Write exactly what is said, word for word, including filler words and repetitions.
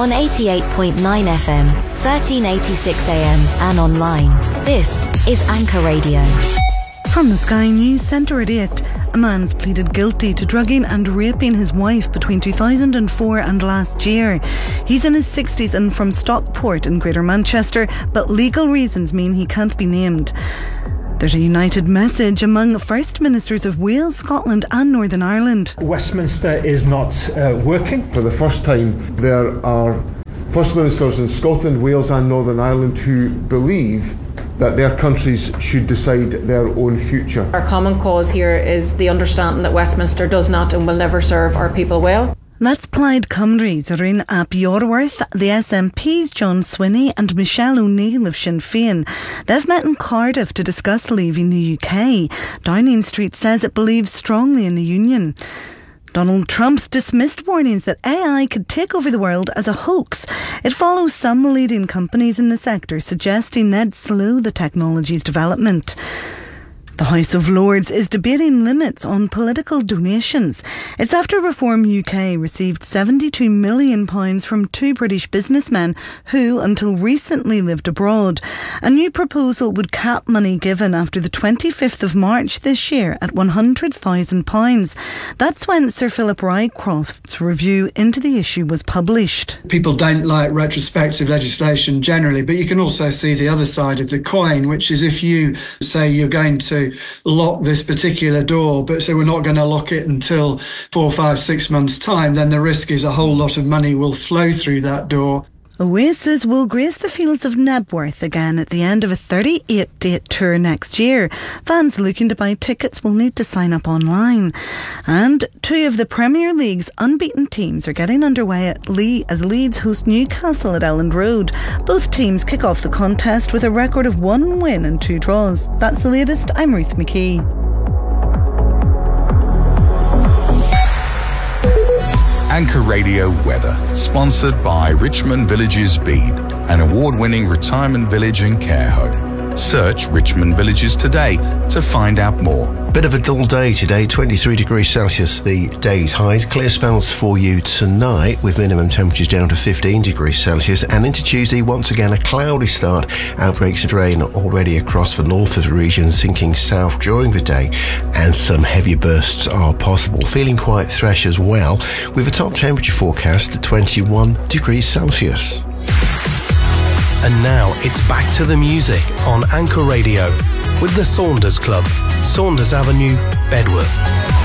on eighty-eight point nine F M, thirteen eighty-six A M and online. This is Anchor Radio. From the Sky News Centre at eight, a man's pleaded guilty to drugging and raping his wife between two thousand four and last year. He's in his sixties and from Stockport in Greater Manchester, but legal reasons mean he can't be named. There's a united message among First Ministers of Wales, Scotland and Northern Ireland. Westminster is not uh, working. For the first time, there are First Ministers in Scotland, Wales and Northern Ireland who believe that their countries should decide their own future. Our common cause here is the understanding that Westminster does not and will never serve our people well. That's Plaid Cymru's Irene Ap Iorwerth, the S N P's John Swinney and Michelle O'Neill of Sinn Féin. They've met in Cardiff to discuss leaving the U K. Downing Street says it believes strongly in the union. Donald Trump's dismissed warnings that A I could take over the world as a hoax. It follows some leading companies in the sector suggesting they'd slow the technology's development. The House of Lords is debating limits on political donations. It's after Reform U K received seventy-two million pounds from two British businessmen who, until recently, lived abroad. A new proposal would cap money given after the twenty-fifth of March this year at one hundred thousand pounds. That's when Sir Philip Rycroft's review into the issue was published. People don't like retrospective legislation generally, but you can also see the other side of the coin, which is if you say you're going to lock this particular door, but so we're not going to lock it until four, five, six months' time, then the risk is a whole lot of money will flow through that door. Oasis will grace the fields of Knebworth again at the end of a thirty-eight date tour next year. Fans looking to buy tickets will need to sign up online. And two of the Premier League's unbeaten teams are getting underway at Lee as Leeds host Newcastle at Elland Road. Both teams kick off the contest with a record of one win and two draws. That's the latest. I'm Ruth McKee. Anchor Radio Weather, sponsored by Richmond Villages Bede, an award-winning retirement village and care home. Search Richmond Villages today to find out more. Bit of a dull day today, twenty-three degrees Celsius the day's highs. Clear spells for you tonight with minimum temperatures down to fifteen degrees Celsius, and into Tuesday once again a cloudy start. Outbreaks of rain already across the north of the region, sinking south during the day, and some heavy bursts are possible. Feeling quite fresh as well, with a top temperature forecast at twenty-one degrees Celsius. And now it's back to the music on Anchor Radio with the Saunders Club, Saunders Avenue, Bedworth.